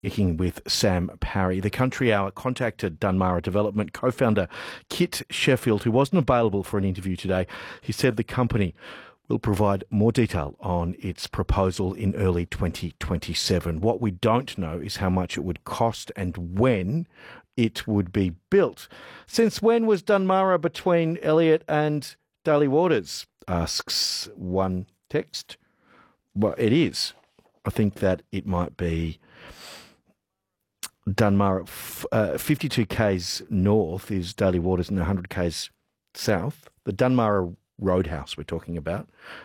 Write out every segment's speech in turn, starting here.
Speaking with Sam Parry. The Country Hour contacted Dunmarra Development co-founder Kit Sheffield, who wasn't available for an interview today. He said the company will provide more detail on its proposal in early 2027. What we don't know is how much it would cost and when it would be built. Since when was Dunmarra between Elliott and Daly Waters? Asks one text. Well, it is. I think that it might be Dunmarra, 52 k's north is Daly Waters and 100 k's south. The Dunmarra Roadhouse we're talking about,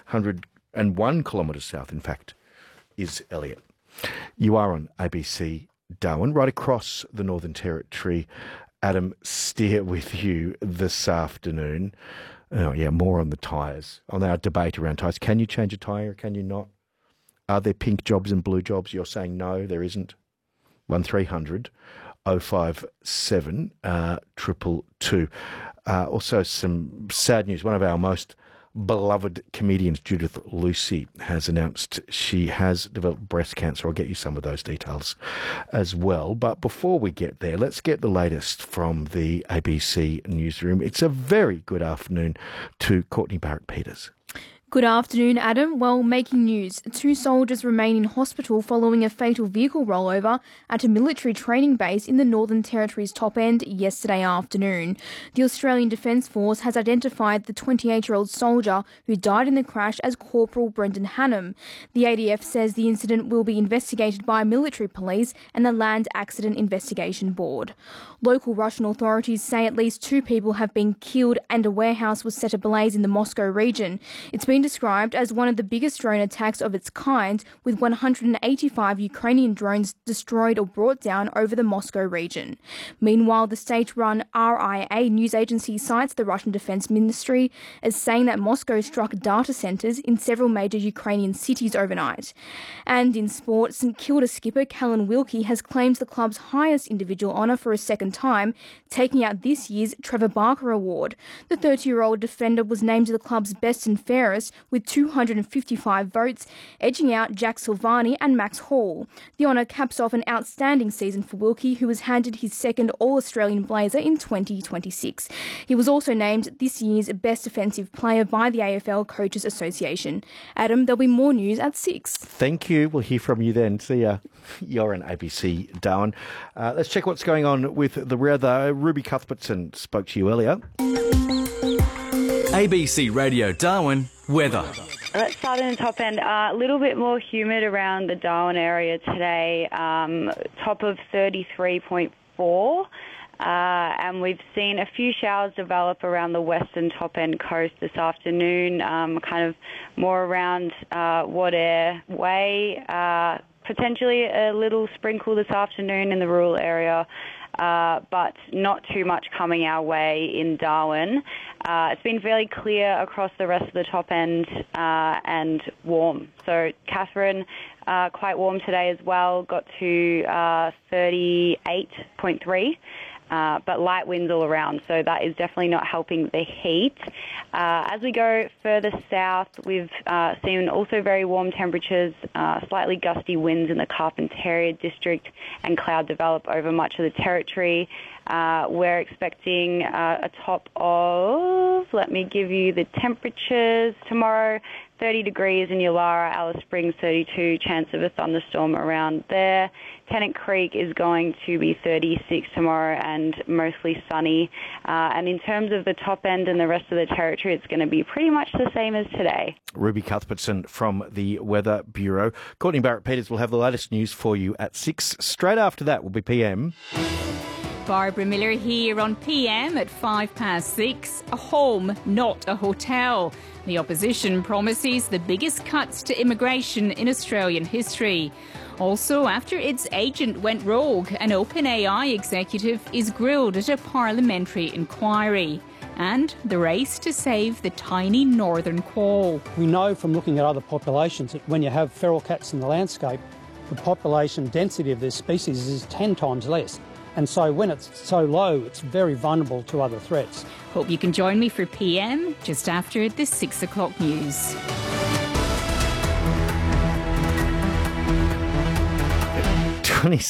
101 kilometres south, in fact, is Elliott. You are on ABC Darwin, right across the Northern Territory. Adam Steer with you this afternoon. Oh, yeah, more on the tyres, on our debate around tyres. Can you change a tyre or can you not? Are there pink jobs and blue jobs? You're saying no, there isn't. 1300 057 222. Also some sad news. One of our most beloved comedians, Judith Lucy, has announced she has developed breast cancer. I'll get you some of those details as well. But before we get there, let's get the latest from the ABC newsroom. It's a very good afternoon to Courtney Barrett-Peters. Good afternoon, Adam. Well, making news. 2 soldiers remain in hospital following a fatal vehicle rollover at a military training base in the Northern Territory's top end yesterday afternoon. The Australian Defence Force has identified the 28-year-old soldier who died in the crash as Corporal Brendan Hannum. The ADF says the incident will be investigated by military police and the Land Accident Investigation Board. Local Russian authorities say at least 2 people have been killed and a warehouse was set ablaze in the Moscow region. It's been described as one of the biggest drone attacks of its kind, with 185 Ukrainian drones destroyed or brought down over the Moscow region. Meanwhile, the state-run RIA news agency cites the Russian Defense Ministry as saying that Moscow struck data centres in several major Ukrainian cities overnight. And in sport, St Kilda skipper Callan Wilkie has claimed the club's highest individual honour for a second time, taking out this year's Trevor Barker Award. The 30-year-old defender was named the club's best and fairest with 255 votes, edging out Jack Silvani and Max Hall. The honour caps off an outstanding season for Wilkie, who was handed his second All-Australian blazer in 2026. He was also named this year's Best Defensive Player by the AFL Coaches Association. Adam, there'll be more news at 6. Thank you. We'll hear from you then. See ya. You're on ABC Darwin. Let's check what's going on with the weather. Ruby Cuthbertson spoke to you earlier. ABC Radio Darwin weather. Let's start in the top end. A little bit more humid around the Darwin area today. Top of 33.4. And we've seen a few showers develop around the western top end coast this afternoon, kind of more around Wadair Way. Potentially a little sprinkle this afternoon in the rural area. But not too much coming our way in Darwin. It's been fairly clear across the rest of the top end and warm. So Catherine, quite warm today as well, got to 38.3. But light winds all around, so that is definitely not helping the heat. As we go further south, we've seen also very warm temperatures, slightly gusty winds in the Carpentaria district, and cloud develop over much of the territory. We're expecting a top of, let me give you the temperatures tomorrow, 30 degrees in Yulara, Alice Springs 32, chance of a thunderstorm around there. Tennant Creek is going to be 36 tomorrow and mostly sunny. And in terms of the top end and the rest of the territory, it's going to be pretty much the same as today. Ruby Cuthbertson from the Weather Bureau. Courtney Barrett-Peters will have the latest news for you at 6. Straight after that will be PM. Barbara Miller here on PM at 6:05. A home, not a hotel. The opposition promises the biggest cuts to immigration in Australian history. Also, after its agent went rogue, an OpenAI executive is grilled at a parliamentary inquiry. And the race to save the tiny northern quoll. We know from looking at other populations that when you have feral cats in the landscape, the population density of this species is 10 times less. And so when it's so low, it's very vulnerable to other threats. Hope you can join me for PM just after the 6 o'clock news. 20